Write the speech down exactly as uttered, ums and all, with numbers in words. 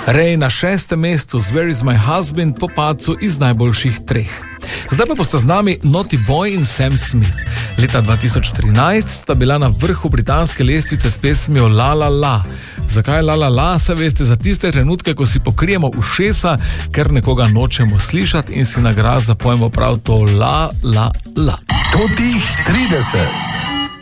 Ray na šestem mestu z Where is my husband po padcu iz najboljših treh. Zdaj pa boste z nami Naughty Boy in Sam Smith. Leta dva tisoč trinajst sta bila na vrhu britanske lestvice s pesmijo La La La. Zakaj La La La? Saj veste, za tiste trenutke, ko si pokrijemo ušesa, ker nekoga nočemo slišati in si na glas zapojemo prav to La La La. Totih trideset.